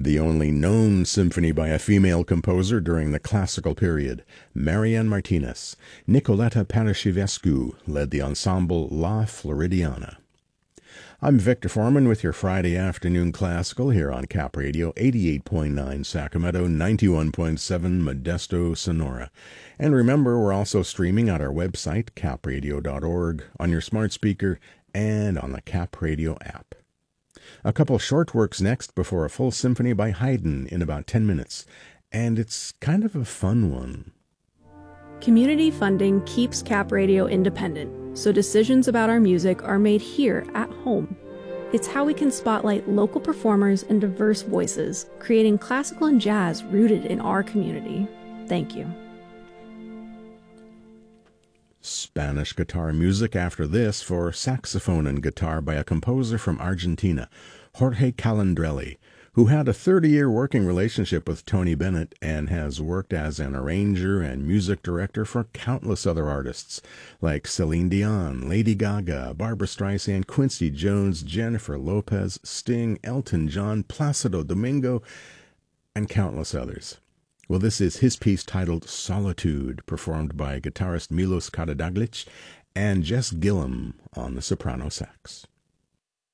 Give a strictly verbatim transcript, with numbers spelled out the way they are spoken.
the only known symphony by a female composer during the classical period, Marianne Martinez. Nicoletta Paraschivescu led the ensemble La Floridiana. I'm Victor Foreman with your Friday afternoon classical here on Cap Radio, eighty-eight point nine Sacramento, ninety-one point seven Modesto, Sonora. And remember, we're also streaming at our website, cap radio dot org, on your smart speaker, and on the Cap Radio app. A couple short works next before a full symphony by Haydn in about ten minutes. And it's kind of a fun one. Community funding keeps Cap Radio independent, so decisions about our music are made here at home. It's how we can spotlight local performers and diverse voices, creating classical and jazz rooted in our community. Thank you. Spanish guitar music after this for saxophone and guitar by a composer from Argentina, Jorge Calandrelli, who had a thirty-year working relationship with Tony Bennett and has worked as an arranger and music director for countless other artists like Celine Dion, Lady Gaga, Barbra Streisand, Quincy Jones, Jennifer Lopez, Sting, Elton John, Placido Domingo, and countless others. Well, this is his piece titled Solitude, performed by guitarist Milos Karadaglic and Jess Gillum on the soprano sax.